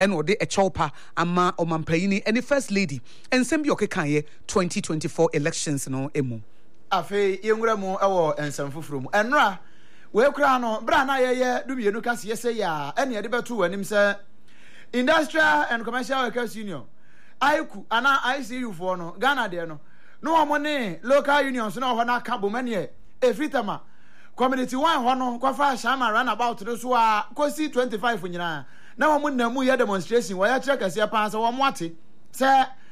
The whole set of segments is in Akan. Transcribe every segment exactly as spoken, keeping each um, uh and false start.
and ode a chopa ama omampayini and the first lady and sembi okekaye twenty twenty-four elections no emu afi yengura mu ewo ensam fufuru mu enra we kura no bra na yeye dubienu kase yese ya ene yede beto wanim se Industrial and Commercial Workers Union aiku ana I C U for no Ghana de no no amone local unions no ho na kabo mane e fitama community one ho no kwafa shama run about no so a kosi twenty-five nyina na wo na mu ye demonstration wo ya kire kase pa se wo mo ate se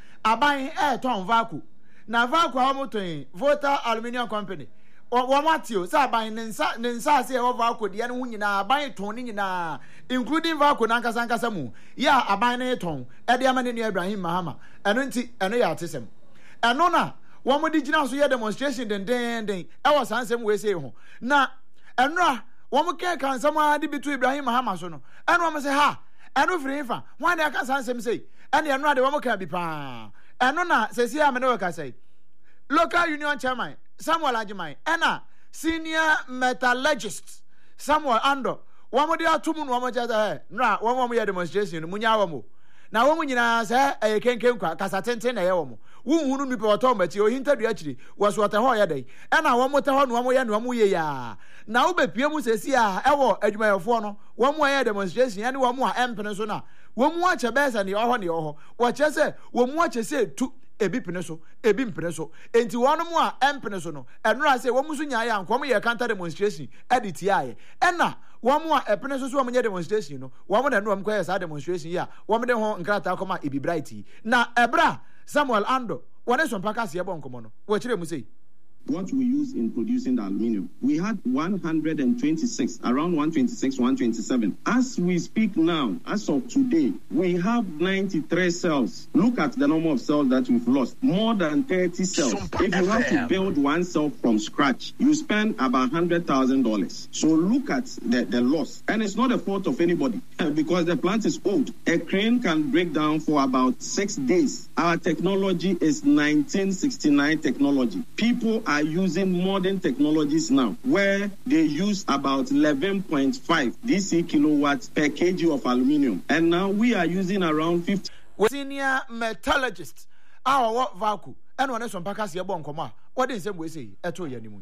aban e ton vaku na vaku ha mo ton Voter Aluminium Company wo mo ate o se aban ne nsa ne nsa se e wo vaku de ne hu nyina aban ton ni nyina including vaku na nkasa nkasa mu ya aban ne ton e de amane ne Ibrahim Mahama eno nti eno ya atesem eno na wo mo di gina so ye demonstration den den den e wo sansem we say ho na eno a wo mo ke kan sam a de bitu Ibrahim Mahama so no eno mo say ha eno firi fa wan de kan sansem say eno eno de wo mo ka bi pa eno na sesi a me no ka say local union chairman Samuel Ajimai ena senior metallurgist Samuel Ando wo mo de atumu no wo mo jaza he na wo mo ye demonstration mu nya wo mo na wo mo nyina se e kenken kwa kasa tenten na ye wo mo wo hunu nipa wato machi o hintadu akiri wo so ta ho ye dai ena wo mo ta ho no wo mo ye no wo mo ye ya na wo bepie mu sesi a e wo adwumayefo no wo mo ye demonstration ene wo mo a empene so na wo mo ache besa ne oho ne oho wo che se wo mo ache se tu ebi pene so ebi mpene so enti wono mu a empene so no enura se wo mu so nya ya nkom ye counter demonstration edit ya ye ena wo mu a epene so so wo mu nya demonstration no wo mu na no mko ye sa demonstration ya wo mu de ho nkrata koma ebi bright na ebra Samuel Ando wone so mpaka se ebo nkomo no wo kire mu sei what we use in producing the aluminium. We had one hundred twenty-six, around one twenty-six, one twenty-seven. As we speak now, as of today, we have ninety-three cells. Look at the number of cells that we've lost. More than thirty cells. If you have to build one cell from scratch, you spend about one hundred thousand dollars. So look at the, the loss. And it's not a fault of anybody because the plant is old. A crane can break down for about six days. Our technology is nineteen sixty-nine technology. People are using modern technologies now where they use about eleven point five D C kilowatts per kg of aluminium. And now we are using around fifty. Senior metallurgist, our what vacu, and one is on Pacassia Boncoma. What is the way say? Eto Yanimui.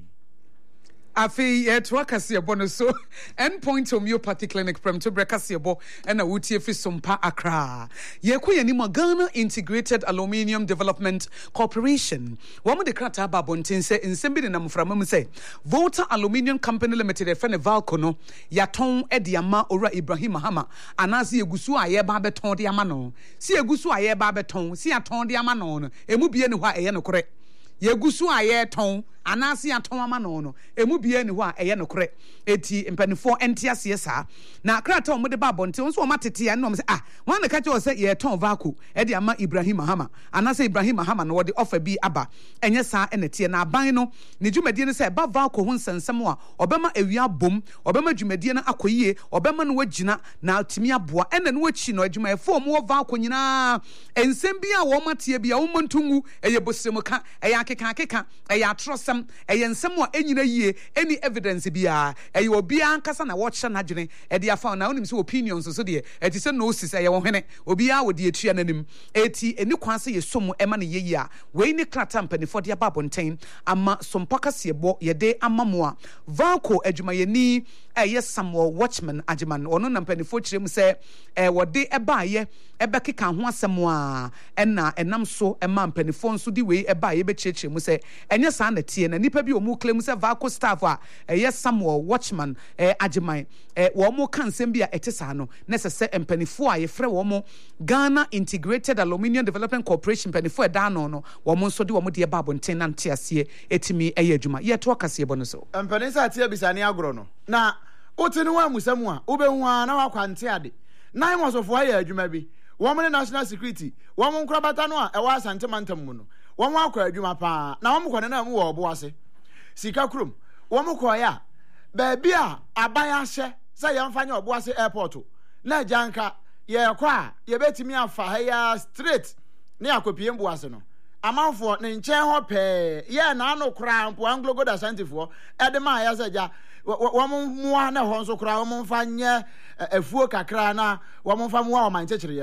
Afi etwa kasiebo no so endpoint homeopathy clinic from to brekasiebo and a wutie fi sompa Accra ye ko yani Ghana Integrated Aluminium Development Corporation wo mo de krata ba bonten se nsem bi de na mframa mu se Voter Aluminium Company Limited e fe ne Valco no yaton e de ama ora Ibrahim Mahama anase egusu aye ba beton de ama no si egusu aye ba beton si aton de ama no no emu bie ne ho a eye no kore yegusu aye ton anase aton ama no no emu bie ni ho a eye nokore eti mpanifo entiase sa na krata o mode ba bonte won so o matete ya no se ah wan na ka che o se ye ton vaku e de ama Ibrahim Mahama anase Ibrahim Mahama no wode offer bi aba enye sa enete na aban no ne dwumadie no se ba vaku ho nsensem a obema awia bom obema dwumadie no akoyie obema no wagina na atimi aboa ena no wachi no adwuma e fo mo vaku nyina ensem bi a wo matie bi a wo montungu eye bosem ka eye akeka akeka eye atrosem eye nsem a enyina yie any evidence bia eye obi ankasa na watch na adwene e de afa na onim se opinions so de e ti se no sis eye wo hwene obi a wo de atua nanim eti eni kwanse ye som ema ne yeyi a we ni krata mpanifo de ababonten ama sompaka sebo ye de amamoa Valco adwumayeni eye Samuel Watchman Ajiman ono na mpanifo kirem se e wode eba ye ebe keka ho asem a ena enam so ema mpanifo nso di we eba ye be chechire mu se enye sa na tie na nipa bi o mu claim se Valco staff a eye Samuel Watchman eh Ajiman eh wo mo kan sem bi a etesa no na se se mpanifo a ye frɛ wo mo Ghana Integrated Aluminium Development Corporation mpanifo e da no no wo mo nso de wo mo de eba bonten na nte ase etimi eye adwuma ye to akase ebo no so mpanisa tie bisane agro no na otini wa musemu a obehu a na wakwante ade nine months of why adwuma bi wo mo national security wo mo nkrabata no a e wa asante mantam mu no wo mo akwa adwuma pa na wo mo kone na mu wo obo ase sika krom wo mo koya ba bia aban ahye se ye mfanya obo ase airport na janka ye kwa ye betimi afa ha ya straight ne akopie mbo ase no amanfo ne nchen ho pe ye na ano kra mpo anglo god asantefo edema ya se ja wo mo mua na ho nso kra wo mo mfa nye afuo kakra na wo mo mfa mua o man chechire